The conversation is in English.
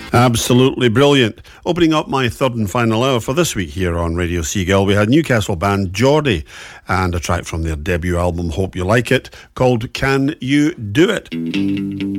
Absolutely brilliant. Opening up my third and final hour for this week here on Radio Seagull, we had Newcastle band Geordie and a track from their debut album, Hope You Like It, called Can You Do It?